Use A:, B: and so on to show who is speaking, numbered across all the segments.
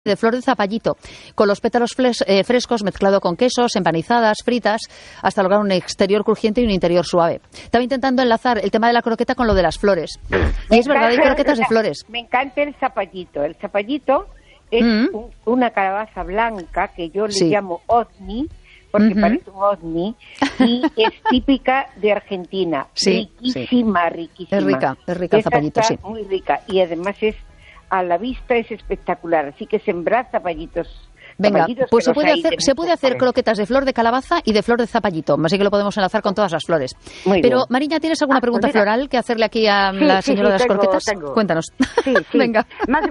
A: de flor de zapallito, con los pétalos frescos mezclado con quesos, empanizadas, fritas, hasta lograr un exterior crujiente y un interior suave. Estaba intentando enlazar el tema de la croqueta con lo de las flores. Y es verdad, hay croquetas de flores.
B: Me encanta el zapallito. El zapallito es una calabaza blanca que yo le llamo ovni, porque parece un ovni, y es típica de Argentina. Riquísima.
A: Es rica el zapallito, sí.
B: Muy rica, y además a la vista es espectacular, así que sembrad zapallitos.
A: Venga, pues se puede hacer croquetas de flor de calabaza y de flor de zapallito, así que lo podemos enlazar con todas las flores. Muy Pero, bien. Mariña, ¿tienes alguna pregunta floral que hacerle aquí a la señora de las croquetas?
C: Tengo.
A: Cuéntanos.
C: Sí.
A: Venga.
C: Más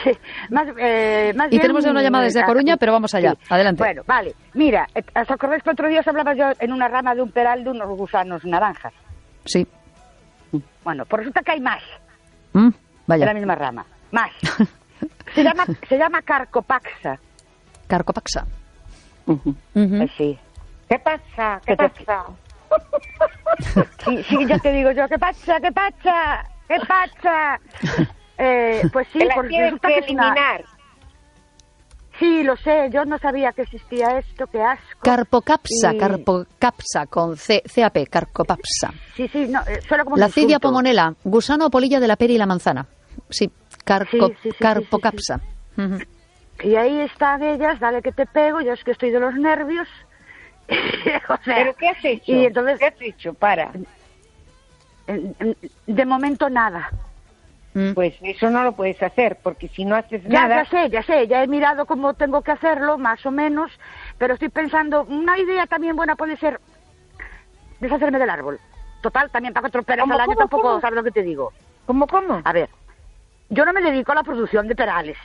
A: y tenemos ya una llamada desde A Coruña, pero vamos allá. Adelante.
C: Bueno, vale. Mira, ¿os acordáis que otro día os hablaba yo en una rama de un peral de unos gusanos naranjas?
A: Sí.
C: Bueno, pues resulta que hay más.
A: Vaya.
C: En la misma rama. Más. Se llama Carcopaxa.
A: Carcopaxa.
C: Sí.
B: ¿Qué pasa? ¿Qué pasa?
C: Sí, ya te digo yo. ¿Qué pasa? Pues sí,
B: porque resulta que eliminar.
C: Sí, lo sé. Yo no sabía que existía esto. Qué asco.
A: Carpocapsa con CAP. Carcopapsa.
C: Sí, no. Solo como
A: la cidia pomonela, gusano o polilla de la pera y la manzana. Sí. Carpocapsa.
C: Y ahí están ellas, dale que te pego, yo es que estoy de los nervios.
B: O sea, ¿pero qué has hecho?
C: Y entonces,
B: ¿qué has hecho? Para.
C: De momento nada.
B: Pues eso no lo puedes hacer, porque si no haces nada...
C: Ya sé, ya he mirado cómo tengo que hacerlo, más o menos, pero estoy pensando, una idea también buena puede ser deshacerme del árbol. Total, también para 4 peras al año tampoco sabes lo que te digo.
B: ¿Cómo?
C: A ver, yo no me dedico a la producción de perales.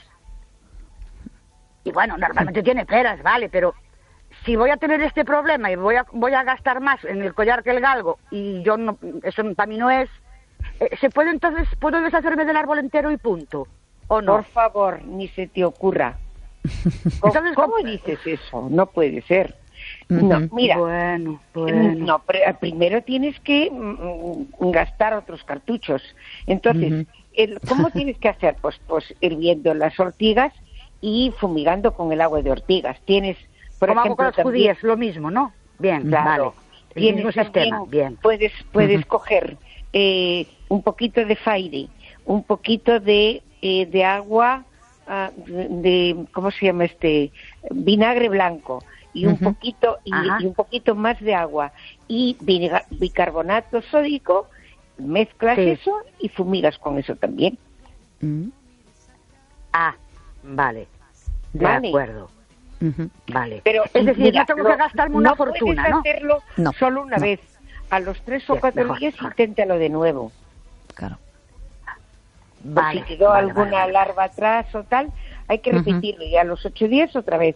C: Y bueno, normalmente tiene peras, vale, pero si voy a tener este problema y voy a gastar más en el collar que el galgo, y yo no, eso para mí no es, ¿puedo deshacerme del árbol entero y punto? ¿O no?
B: Por favor, ni se te ocurra. Entonces, ¿cómo dices eso? No puede ser. No, mira,
C: bueno.
B: No, primero tienes que gastar otros cartuchos. Entonces, ¿cómo tienes que hacer? Pues hirviendo las ortigas y fumigando con el agua de ortigas. Tienes, por
C: como
B: ejemplo,
C: hago con las judías, lo mismo, ¿no? Bien,
B: claro.
C: Vale. El mismo sistema, bien.
B: Puedes coger un poquito de Fairy, un poquito de agua, ¿cómo se llama vinagre blanco, y un poquito y un poquito más de agua y bicarbonato sódico, mezclas eso y fumigas con eso también.
C: Vale. De acuerdo. Vale.
B: Pero
C: es decir, mira, no tengo que gastarme una fortuna, ¿no?
B: Puedes hacerlo solo una vez. A los 3 o 4 días inténtalo de nuevo.
A: Claro.
B: Si quedó alguna larva atrás o tal, hay que repetirlo, y a los 8 días otra vez.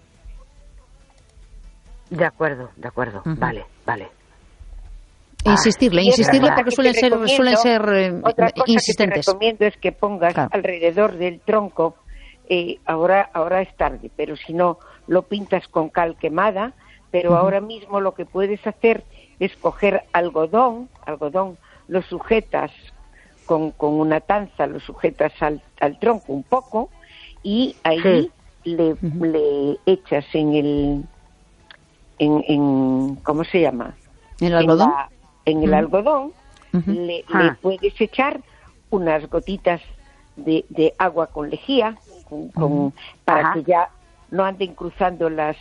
C: De acuerdo. Vale.
A: Insistirle porque suelen ser
B: otra cosa
A: insistentes.
B: Que te recomiendo es que pongas alrededor del tronco, ahora es tarde, pero si no, lo pintas con cal quemada, pero ahora mismo lo que puedes hacer es coger algodón, lo sujetas con una tanza, lo sujetas al tronco un poco, y ahí le echas en ¿cómo se llama?
A: ¿En el algodón?
B: En el algodón le puedes echar unas gotitas de agua con lejía, para que ya no anden cruzando las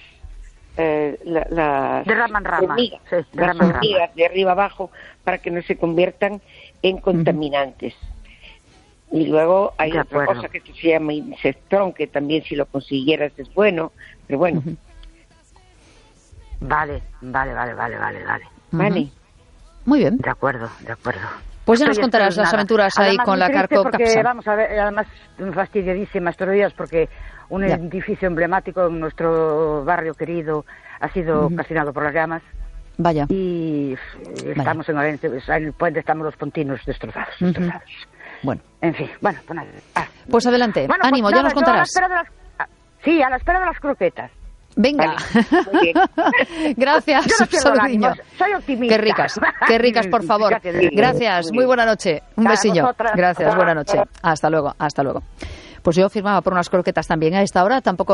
C: de rama en rama,
B: las hormigas de arriba abajo, para que no se conviertan en contaminantes. Y luego hay otra cosa que se llama insectrón, que también si lo consiguieras es bueno, pero bueno.
C: Vale.
A: Muy bien.
C: De acuerdo.
A: Pues ya nos contarás las aventuras ahí con la Carcopapsa.
C: Vamos a ver, además fastidiadísima estos días, porque un edificio emblemático en nuestro barrio querido ha sido calcinado por las llamas.
A: Vaya.
C: Y estamos en el puente, estamos los pontinos destrozados.
A: Bueno.
C: En fin, pues nada.
A: Pues adelante,
C: bueno,
A: ánimo,
C: pues nada,
A: ya nos contarás.
C: A la espera de las croquetas.
A: Venga. Vale. Gracias.
C: Yo no pierdo ánimos, soy optimista.
A: Qué ricas, por favor. Gracias, muy buena noche. Un besillo. Gracias, buena noche. Hasta luego. Pues yo firmaba por unas croquetas también a esta hora, tampoco